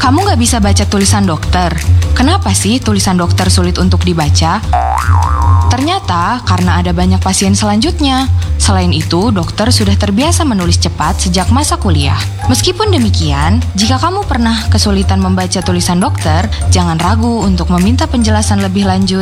Kamu nggak bisa baca tulisan dokter. Kenapa sih tulisan dokter sulit untuk dibaca? Ternyata karena ada banyak pasien selanjutnya. Selain itu, dokter sudah terbiasa menulis cepat sejak masa kuliah. Meskipun demikian, jika kamu pernah kesulitan membaca tulisan dokter, jangan ragu untuk meminta penjelasan lebih lanjut